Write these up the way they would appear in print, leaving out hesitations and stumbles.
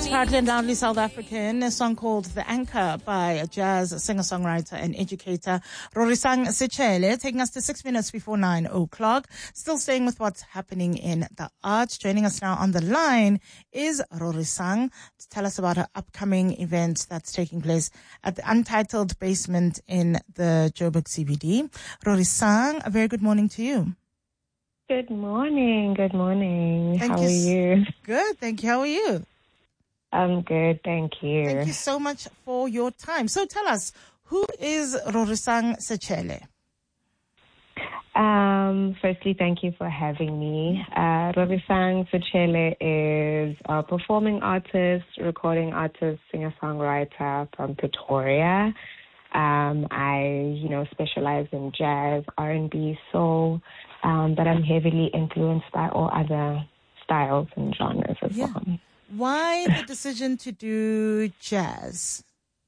Proudly and loudly South African, a song called The Anchor by a jazz singer-songwriter and educator, Rorisang Sechele, taking us to 6 minutes before 9 o'clock. Still staying with what's happening in the arts. Joining us now on the line is Rorisang to tell us about her upcoming event that's taking place at the Untitled Basement in the Joburg CBD. Rorisang, a very good morning to you. Good morning. Good morning. How are you? Good, thank you. How are you? I'm good, thank you. Thank you so much for your time. So tell us, who is Rorisang Sechele? Firstly, thank you for having me. Rorisang Sechele is a performing artist, recording artist, singer-songwriter from Pretoria. I, specialize in jazz, R&B, soul, but I'm heavily influenced by all other styles and genres as well. Why the decision to do jazz?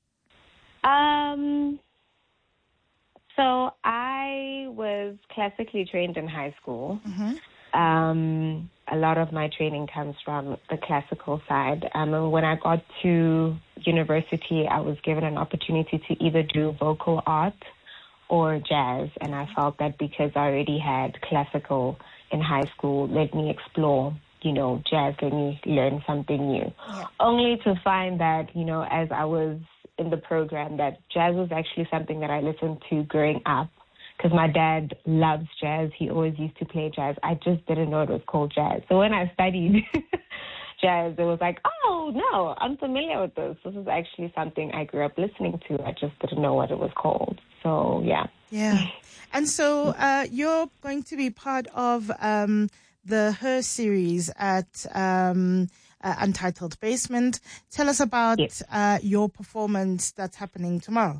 So I was classically trained in high school. Mm-hmm. A lot of my training comes from the classical side. And when I got to university, I was given an opportunity to either do vocal art or jazz. And I felt that because I already had classical in high school, let me explore jazz, let me learn something new. Yeah. Only to find that, as I was in the program, that jazz was actually something that I listened to growing up because my dad loves jazz. He always used to play jazz. I just didn't know it was called jazz. So when I studied jazz, it was like, oh, no, I'm familiar with this. This is actually something I grew up listening to. I just didn't know what it was called. So, yeah. Yeah. And so you're going to be part of the Her series at Untitled Basement. Tell us about your performance that's happening tomorrow.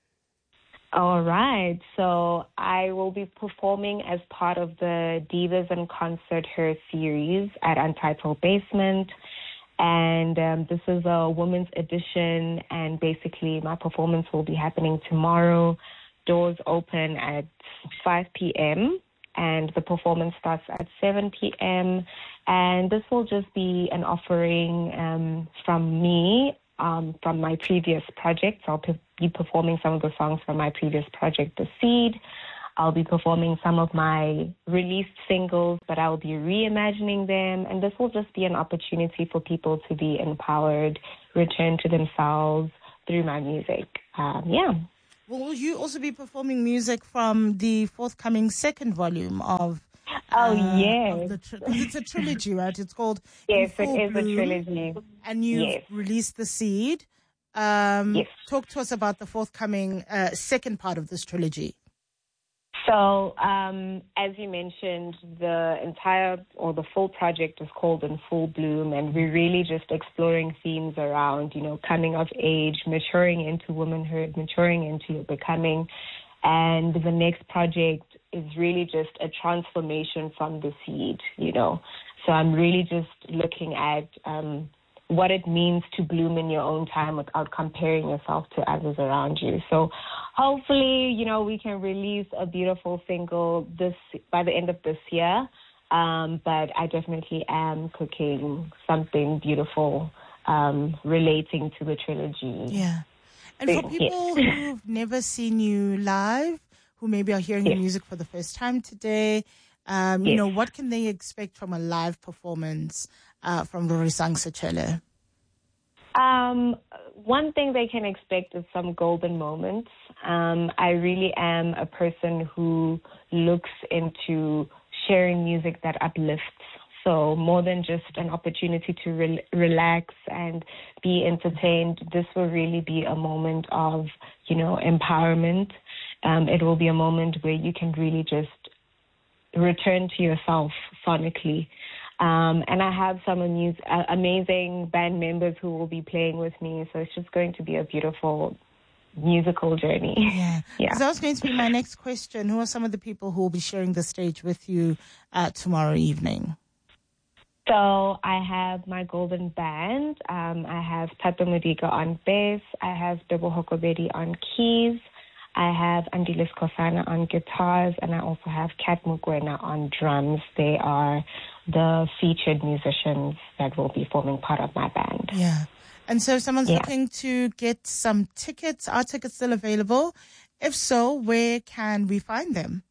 All right. So I will be performing as part of the Divas in Concert Her series at Untitled Basement. And this is a women's edition. And basically my performance will be happening tomorrow. Doors open at 5 p.m. and the performance starts at 7 p.m. And this will just be an offering from me, from my previous projects. I'll be performing some of the songs from my previous project, The Seed. I'll be performing some of my released singles, but I'll be reimagining them. And this will just be an opportunity for people to be empowered, return to themselves through my music. Will you also be performing music from the forthcoming second volume of... yes. Because it's a trilogy, right? It's called... Yes, it is a trilogy. And you've released The Seed. Yes. Talk to us about the forthcoming second part of this trilogy. So, as you mentioned, the full project is called In Full Bloom, and we're really just exploring themes around, coming of age, maturing into womanhood, maturing into your becoming. And the next project is really just a transformation from the seed, So I'm really just looking at what it means to bloom in your own time without comparing yourself to others around you. So hopefully, we can release a beautiful single by the end of this year. But I definitely am cooking something beautiful relating to the trilogy. Yeah. And for people who've never seen you live, who maybe are hearing your music for the first time today, what can they expect from a live performance from Rorisang Sechele? One thing they can expect is some golden moments. I really am a person who looks into sharing music that uplifts. So more than just an opportunity to relax and be entertained, this will really be a moment of, empowerment. It will be a moment where you can really just return to yourself sonically. And I have some amazing band members who will be playing with me. So it's just going to be a beautiful musical journey. Yeah. So that was going to be my next question. Who are some of the people who will be sharing the stage with you tomorrow evening? So I have my golden band. I have Tato Modiga on bass. I have Bebo Hokobedi on keys. I have Andilis Kosana on guitars, and I also have Kat Mukwena on drums. They are the featured musicians that will be forming part of my band. Yeah. And so if someone's looking to get some tickets, are tickets still available? If so, where can we find them?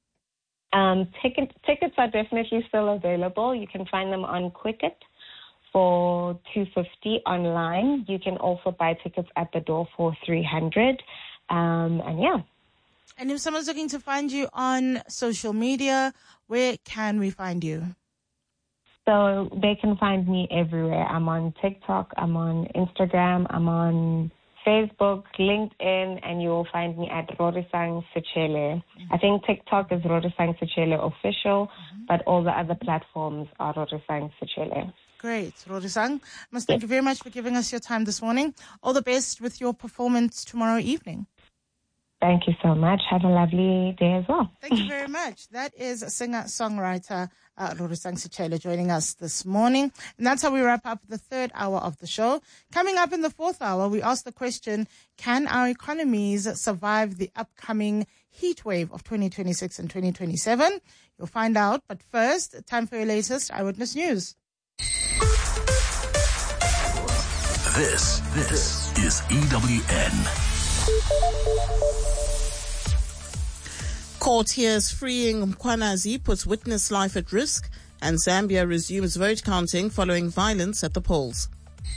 Tickets are definitely still available. You can find them on Quicket for $250 online. You can also buy tickets at the door for $300. And if someone's looking to find you on social media, where can we find you? So they can find me everywhere. I'm on TikTok, I'm on Instagram, I'm on Facebook, LinkedIn, and you will find me at Rorisang Sechele. I think TikTok is Rorisang Sechele official, but all the other platforms are Rorisang Sechele. Great. Rorisang, thank you very much for giving us your time this morning. All the best with your performance tomorrow evening. Thank you so much. Have a lovely day as well. Thank you very much. That is singer-songwriter Rorisang Sechele joining us this morning. And that's how we wrap up the third hour of the show. Coming up in the fourth hour, we ask the question, can our economies survive the upcoming heat wave of 2026 and 2027? You'll find out. But first, time for your latest Eyewitness News. This is EWN. Court hears freeing Mkhwanazi puts witness life at risk, and Zambia resumes vote counting following violence at the polls.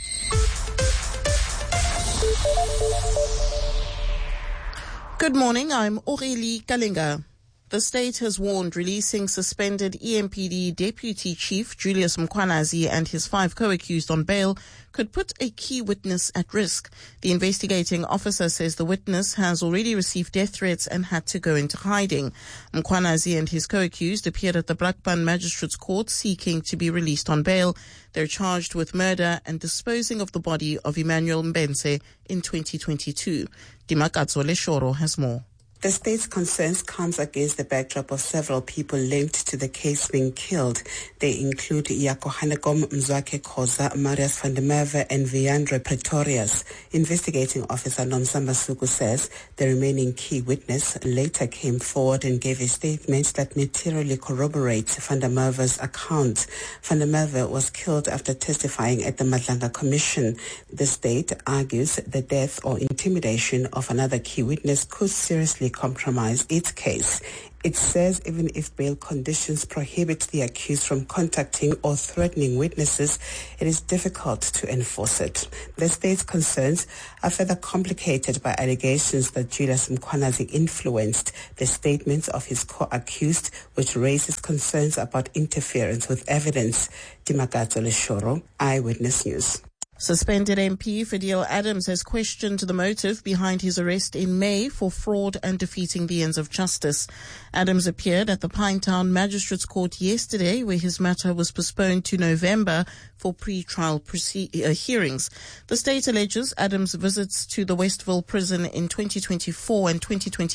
Good morning, I'm Aurélie Kalinga. The state has warned releasing suspended EMPD Deputy Chief Julius Mkhwanazi and his 5 co-accused on bail could put a key witness at risk. The investigating officer says the witness has already received death threats and had to go into hiding. Mkhwanazi and his co-accused appeared at the Brakpan Magistrates Court seeking to be released on bail. They're charged with murder and disposing of the body of Emmanuel Mbense in 2022. Dimakatso Leshoro has more. The state's concerns comes against the backdrop of several people linked to the case being killed. They include Yako Hanekom Mzwake Khoza, Marius van der Merwe, and Viandre Pretorius. Investigating officer Nomsamba Suku says the remaining key witness later came forward and gave a statement that materially corroborates van der Merwe's account. Van der Merwe was killed after testifying at the Madlanga Commission. The state argues the death or intimidation of another key witness could seriously compromise its case. It says even if bail conditions prohibit the accused from contacting or threatening witnesses, it is difficult to enforce it. The state's concerns are further complicated by allegations that Julius Mkhwanazi influenced the statements of his co-accused, which raises concerns about interference with evidence. Dimakatso Leshoro, Eyewitness News. Suspended MP Fidel Adams has questioned the motive behind his arrest in May for fraud and defeating the ends of justice. Adams appeared at the Pinetown Magistrates Court yesterday, where his matter was postponed to November for pre-trial hearings. The state alleges Adams' visits to the Westville prison in 2024 and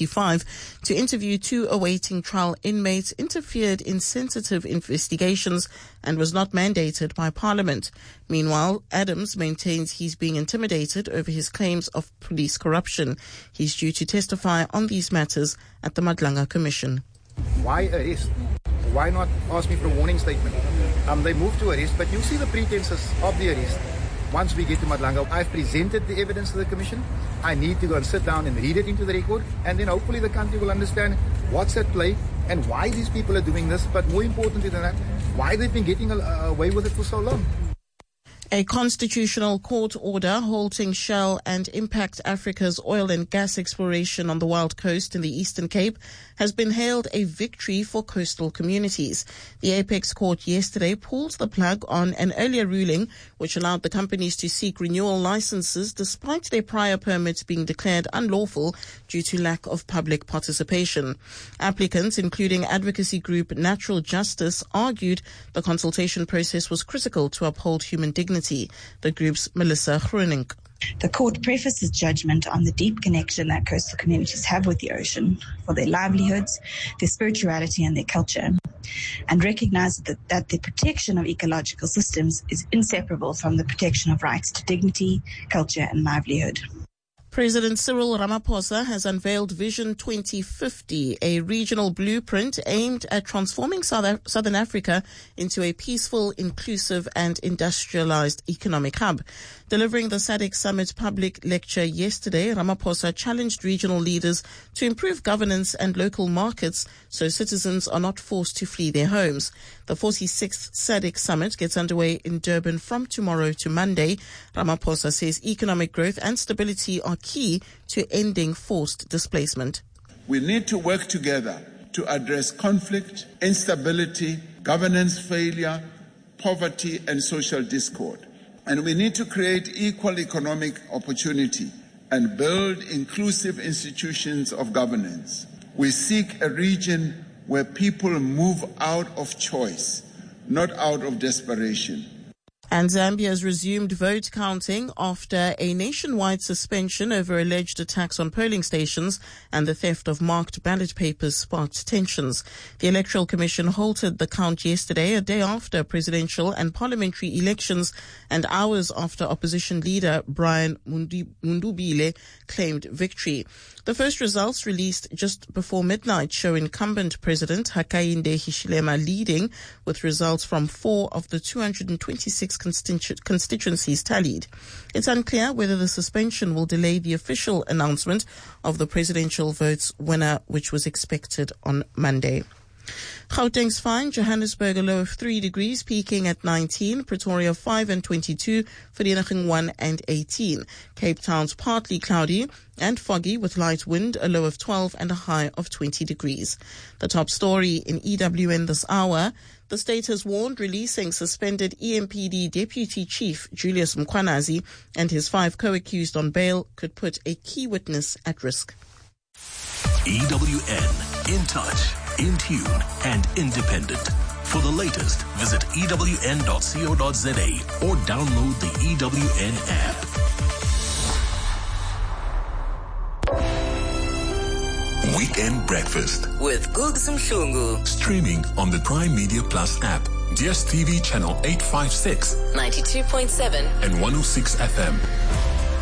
2025 to interview 2 awaiting trial inmates interfered in sensitive investigations and was not mandated by Parliament. Meanwhile, Adams maintains he's being intimidated over his claims of police corruption. He's due to testify on these matters at the Madlanga Commission. Why arrest? Why not ask me for a warning statement? They moved to arrest, but you'll see the pretenses of the arrest. Once we get to Madlanga, I've presented the evidence to the Commission. I need to go and sit down and read it into the record, and then hopefully the country will understand what's at play and why these people are doing this, but more importantly than that, why they've been getting away with it for so long. A constitutional court order halting Shell and Impact Africa's oil and gas exploration on the Wild Coast in the Eastern Cape has been hailed a victory for coastal communities. The Apex Court yesterday pulled the plug on an earlier ruling which allowed the companies to seek renewal licenses despite their prior permits being declared unlawful due to lack of public participation. Applicants, including advocacy group Natural Justice, argued the consultation process was critical to uphold human dignity. The group's Melissa Groening. The court prefaced its judgment on the deep connection that coastal communities have with the ocean for their livelihoods, their spirituality and their culture, and recognized that the protection of ecological systems is inseparable from the protection of rights to dignity, culture and livelihood. President Cyril Ramaphosa has unveiled Vision 2050, a regional blueprint aimed at transforming Southern Africa into a peaceful, inclusive and industrialized economic hub. Delivering the SADC Summit public lecture yesterday, Ramaphosa challenged regional leaders to improve governance and local markets so citizens are not forced to flee their homes. The 46th SADC Summit gets underway in Durban from tomorrow to Monday. Ramaphosa says economic growth and stability are key to ending forced displacement. We need to work together to address conflict, instability, governance failure, poverty and social discord. And we need to create equal economic opportunity and build inclusive institutions of governance. We seek a region where people move out of choice, not out of desperation. And Zambia has resumed vote counting after a nationwide suspension over alleged attacks on polling stations and the theft of marked ballot papers sparked tensions. The Electoral Commission halted the count yesterday, a day after presidential and parliamentary elections and hours after opposition leader Brian Mundubile claimed victory. The first results released just before midnight show incumbent President Hakainde Hichilema leading, with results from 4 of the 226 constituencies tallied. It's unclear whether the suspension will delay the official announcement of the presidential vote's winner, which was expected on Monday. Gauteng's fine, Johannesburg a low of 3 degrees, peaking at 19, Pretoria 5 and 22, Vereeniging 1 and 18. Cape Town's partly cloudy and foggy with light wind, a low of 12 and a high of 20 degrees. The top story in EWN this hour: the state has warned releasing suspended EMPD Deputy Chief Julius Mkhwanazi and his 5 co-accused on bail could put a key witness at risk. EWN, in touch, in tune and independent. For the latest, visit ewn.co.za or download the EWN app. Weekend Breakfast with Googs Mhlungu. Streaming on the Prime Media Plus app, DStv channel 856, 92.7 and 106 FM.